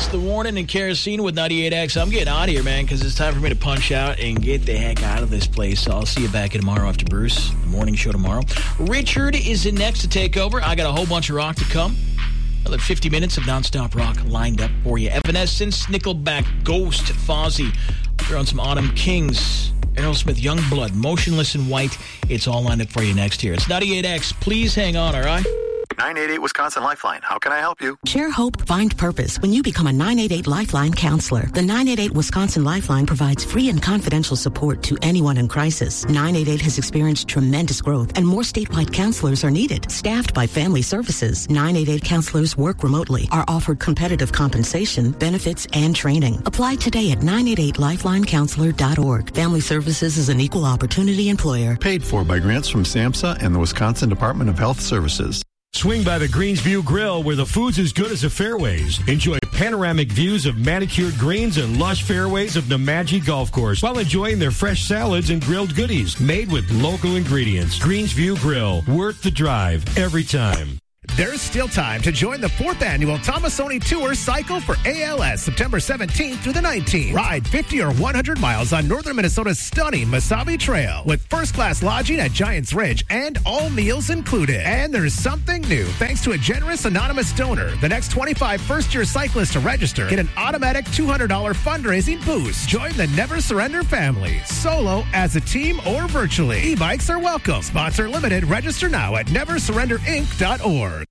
the Warden and Kerosene with 98X. I'm getting out of here, man, because it's time for me to punch out and get the heck out of this place. So I'll see you back in tomorrow after Bruce, the morning show tomorrow. Richard is in next to take over. I got a whole bunch of rock to come. Another 50 minutes of nonstop rock lined up for you. Evanescence, Nickelback, Ghost, Fozzy. Throw on some Autumn Kings, Aerosmith, Youngblood, Motionless in White. It's all lined up for you next year. It's 98X. Please hang on, all right? 988 Wisconsin Lifeline. How can I help you? Share hope, find purpose when you become a 988 Lifeline counselor. The 988 Wisconsin Lifeline provides free and confidential support to anyone in crisis. 988 has experienced tremendous growth and more statewide counselors are needed. Staffed by Family Services, 988 counselors work remotely, are offered competitive compensation, benefits, and training. Apply today at 988lifelinecounselor.org. Family Services is an equal opportunity employer. Paid for by grants from SAMHSA and the Wisconsin Department of Health Services. Swing by the Greensview Grill where the food's as good as the fairways. Enjoy panoramic views of manicured greens and lush fairways of Nemadji Golf Course while enjoying their fresh salads and grilled goodies made with local ingredients. Greensview Grill, worth the drive every time. There's still time to join the 4th annual Tomasoni Tour Cycle for ALS, September 17th through the 19th. Ride 50 or 100 miles on northern Minnesota's stunning Mesabi Trail with first-class lodging at Giants Ridge and all meals included. And there's something new. Thanks to a generous anonymous donor, the next 25 first-year cyclists to register get an automatic $200 fundraising boost. Join the Never Surrender family, solo, as a team, or virtually. E-bikes are welcome. Sponsor limited. Register now at neversurrenderinc.org.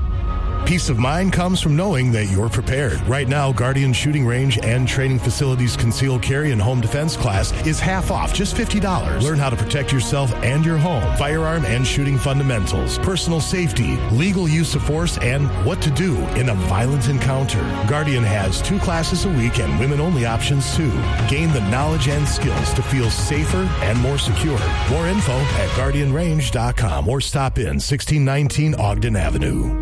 Peace of mind comes from knowing that you're prepared. Right now, Guardian Shooting Range and Training Facilities Concealed Carry and Home Defense class is half off, just $50. Learn how to protect yourself and your home, firearm and shooting fundamentals, personal safety, legal use of force, and what to do in a violent encounter. Guardian has 2 classes a week and women-only options too. Gain the knowledge and skills to feel safer and more secure. More info at GuardianRange.com or stop in 1619 Ogden Avenue.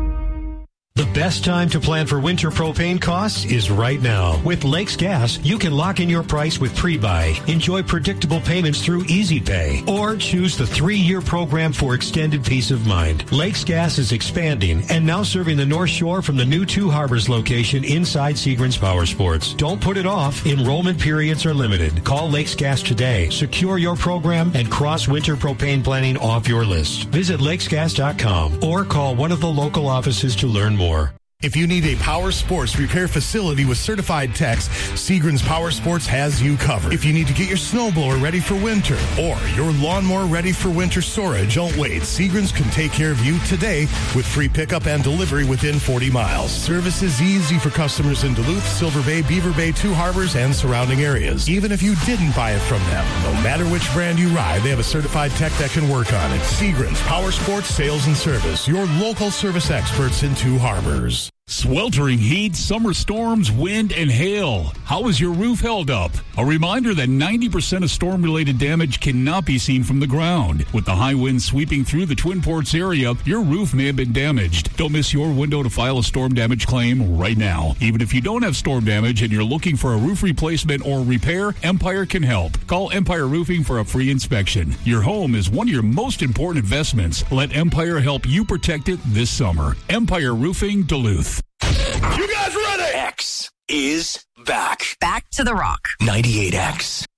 The best time to plan for winter propane costs is right now. With Lakes Gas, you can lock in your price with pre-buy, enjoy predictable payments through Easy Pay, or choose the 3-year program for extended peace of mind. Lakes Gas is expanding and now serving the North Shore from the new 2 Harbors location inside Seagram's Power Sports. Don't put it off. Enrollment periods are limited. Call Lakes Gas today. Secure your program and cross winter propane planning off your list. Visit lakesgas.com or call one of the local offices to learn more. If you need a power sports repair facility with certified techs, Seagram's Power Sports has you covered. If you need to get your snowblower ready for winter or your lawnmower ready for winter storage, don't wait. Seagram's can take care of you today with free pickup and delivery within 40 miles. Service is easy for customers in Duluth, Silver Bay, Beaver Bay, 2 Harbors, and surrounding areas. Even if you didn't buy it from them, no matter which brand you ride, they have a certified tech that can work on it. Seagram's Power Sports Sales and Service, your local service experts in 2 Harbors. Sweltering heat, summer storms, wind, and hail. How is your roof held up? A reminder that 90% of storm-related damage cannot be seen from the ground. With the high winds sweeping through the Twin Ports area, your roof may have been damaged. Don't miss your window to file a storm damage claim right now. Even if you don't have storm damage and you're looking for a roof replacement or repair, Empire can help. Call Empire Roofing for a free inspection. Your home is one of your most important investments. Let Empire help you protect it this summer. Empire Roofing, Duluth. You guys ready? X is back. Back to the rock. 98X.